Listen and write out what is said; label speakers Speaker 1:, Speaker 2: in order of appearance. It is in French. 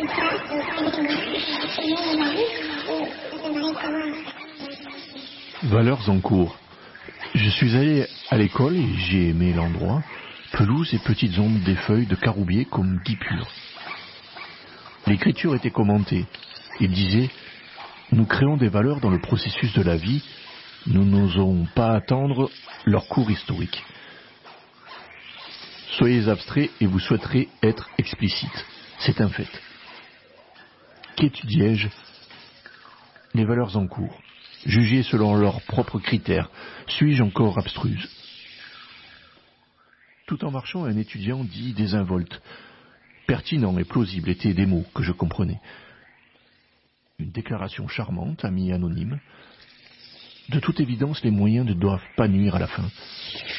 Speaker 1: Valeurs en cours. Je suis allé à l'école et j'ai aimé l'endroit. Pelouse et petites ondes des feuilles de caroubier comme guipure. L'écriture était commentée. Il disait « Nous créons des valeurs dans le processus de la vie. Nous n'osons pas attendre leur cours historique. Soyez abstraits et vous souhaiterez être explicite. C'est un fait. » Qu'étudiais-je ? Les valeurs en cours, jugées selon leurs propres critères. Suis-je encore abstruse ? Tout en marchant, un étudiant dit désinvolte. Pertinent et plausible étaient des mots que je comprenais. Une déclaration charmante, ami anonyme. De toute évidence, les moyens ne doivent pas nuire à la fin.